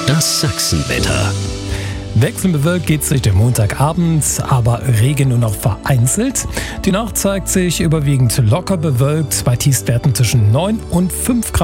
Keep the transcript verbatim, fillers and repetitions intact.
Das Sachsenwetter. Wechselnd bewölkt geht es durch den Montagabend, aber Regen nur noch vereinzelt. Die Nacht zeigt sich überwiegend locker bewölkt bei Tiefstwerten zwischen neun und fünf Grad.